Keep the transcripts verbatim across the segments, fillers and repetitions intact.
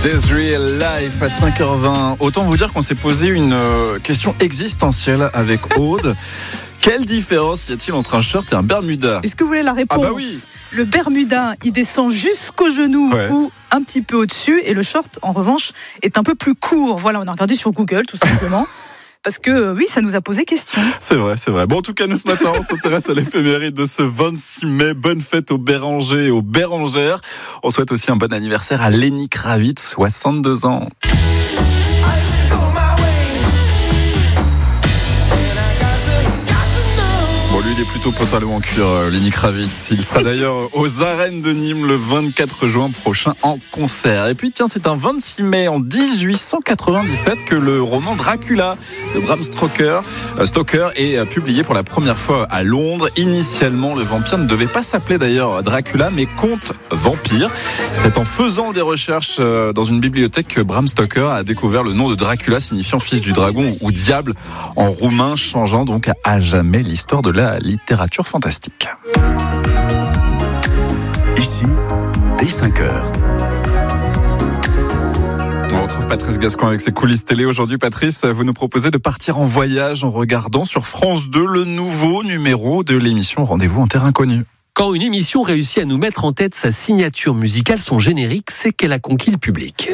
Desreal Life à cinq heures vingt. Autant vous dire qu'on s'est posé une euh, question existentielle avec Aude. Quelle différence y a-t-il entre un short et un bermuda ? Est-ce que vous voulez la réponse ? Ah bah oui. Le bermuda, il descend jusqu'au genou Ouais. ou un petit peu au-dessus. Et le short, en revanche, est un peu plus court. Voilà, on a regardé sur Google, tout simplement. Parce que oui, ça nous a posé question. C'est vrai, c'est vrai. Bon, en tout cas, nous ce matin, on s'intéresse à l'éphéméride de ce vingt-six mai. Bonne fête aux Bérangers et aux Bérangères. On souhaite aussi un bon anniversaire à Lenny Kravitz, soixante-deux ans. Bon, lui, il est plutôt pantalon en cuir, euh, Lenny Kravitz. Il sera d'ailleurs aux arènes de Nîmes le vingt-quatre juin prochain en concert. Et puis, tiens, c'est un vingt-six mai en dix-huit cent quatre-vingt-dix-sept que le roman Dracula de Bram Stoker, euh, Stoker est euh, publié pour la première fois à Londres. Initialement, le vampire ne devait pas s'appeler d'ailleurs Dracula, mais Comte Vampire. C'est en faisant des recherches euh, dans une bibliothèque que Bram Stoker a découvert le nom de Dracula, signifiant fils du dragon ou diable en roumain, changeant donc à jamais l'histoire de la littérature fantastique. Ici, dès cinq heures. On retrouve Patrice Gascoin avec ses coulisses télé. Aujourd'hui, Patrice, vous nous proposez de partir en voyage en regardant sur France deux le nouveau numéro de l'émission Rendez-vous en terre inconnue. Quand une émission réussit à nous mettre en tête sa signature musicale, son générique, c'est qu'elle a conquis le public.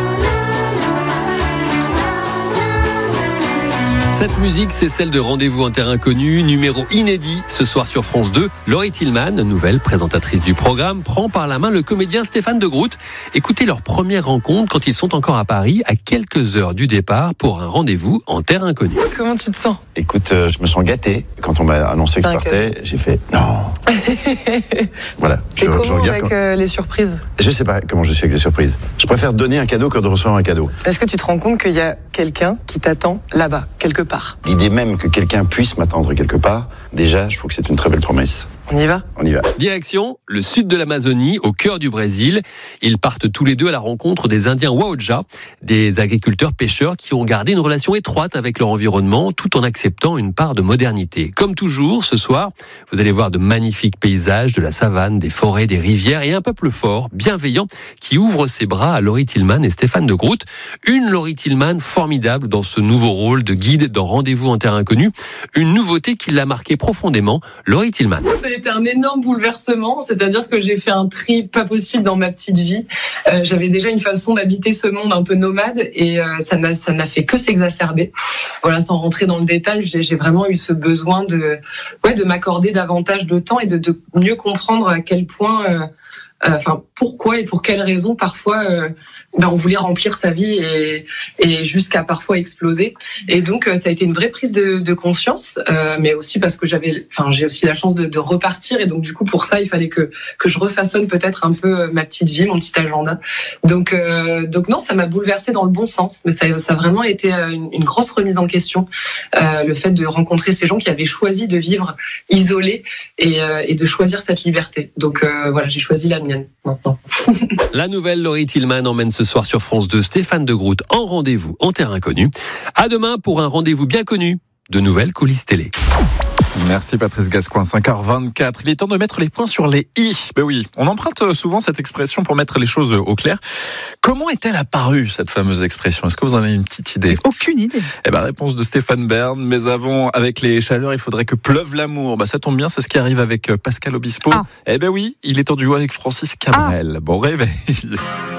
Cette musique, c'est celle de Rendez-vous en terre inconnue, numéro inédit ce soir sur France deux. Laurie Tillman, nouvelle présentatrice du programme, prend par la main le comédien Stéphane de Groot. Écoutez leur première rencontre quand ils sont encore à Paris, à quelques heures du départ, pour un rendez-vous en terre inconnue. Comment tu te sens ? Écoute, euh, je me sens gâté. Quand on m'a annoncé que je partais, j'ai fait non. Voilà. Et comment je regarde avec quand... euh, les surprises ? Je sais pas comment je suis avec les surprises. Je préfère donner un cadeau que de recevoir un cadeau. Est-ce que tu te rends compte qu'il y a quelqu'un qui t'attend là-bas, quelque part ? L'idée même que quelqu'un puisse m'attendre quelque part, déjà, je trouve que c'est une très belle promesse. On y va ? On y va. Direction, le sud de l'Amazonie, au cœur du Brésil. Ils partent tous les deux à la rencontre des Indiens Waoja, des agriculteurs pêcheurs qui ont gardé une relation étroite avec leur environnement tout en acceptant une part de modernité. Comme toujours, ce soir, vous allez voir de magnifiques paysages, de la savane, des forêts, des rivières et un peuple fort, bienveillant, qui ouvre ses bras à Laurie Tillman et Stéphane de Groot. Une Laurie Tillman formidable dans ce nouveau rôle de guide dans Rendez-vous en terre inconnue. Une nouveauté qui l'a marqué profondément, Laurie Tillman. C'était un énorme bouleversement, c'est-à-dire que j'ai fait un tri pas possible dans ma petite vie. Euh, j'avais déjà une façon d'habiter ce monde un peu nomade et euh, ça n'a ça n'a fait que s'exacerber. Voilà, sans rentrer dans le détail, j'ai, j'ai vraiment eu ce besoin de ouais de m'accorder davantage de temps et de, de mieux comprendre à quel point euh, euh, enfin pourquoi et pour quelles raisons parfois euh, ben on voulait remplir sa vie et, et jusqu'à parfois exploser. Et donc ça a été une vraie prise de, de conscience, euh, mais aussi parce que j'avais, enfin j'ai aussi la chance de, de repartir et donc du coup pour ça il fallait que que je refaçonne peut-être un peu ma petite vie, mon petit agenda. Donc euh, donc non, ça m'a bouleversée dans le bon sens, mais ça, ça a vraiment été une, une grosse remise en question, euh, le fait de rencontrer ces gens qui avaient choisi de vivre isolés et, euh, et de choisir cette liberté. Donc euh, voilà, j'ai choisi la mienne maintenant. La nouvelle Laurie Tillman emmène ce soir sur France deux Stéphane de Groot en rendez-vous en terre inconnue. À demain pour un rendez-vous bien connu de nouvelles coulisses télé. Merci Patrice Gascoin, cinq heures vingt-quatre. Il est temps de mettre les points sur les i. Ben oui, on emprunte souvent cette expression pour mettre les choses au clair. Comment est-elle apparue, cette fameuse expression ? Est-ce que vous en avez une petite idée ? Aucune idée. Eh ben, réponse de Stéphane Bern. Mais avant, avec les chaleurs, il faudrait que pleuve l'amour. Ben, ça tombe bien, c'est ce qui arrive avec Pascal Obispo. Ah. Eh ben oui, il est en duo avec Francis Cabrel. Ah. Bon réveil.